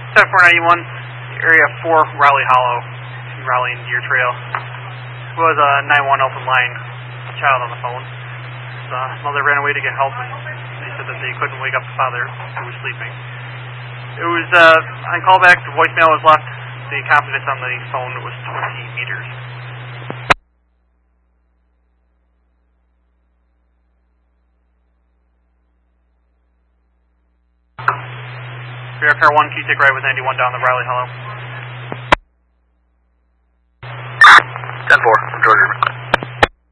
7491, area 4, Raleigh Hollow, Raleigh and Deer Trail. It was a 911 open line, child on the phone. The mother ran away to get help, and they said that they couldn't wake up the father who was sleeping. It was, on callback, the voicemail was left. The confidence on the phone was 20 meters. Rear car 1, key take right with 91 down the Raleigh Hollow.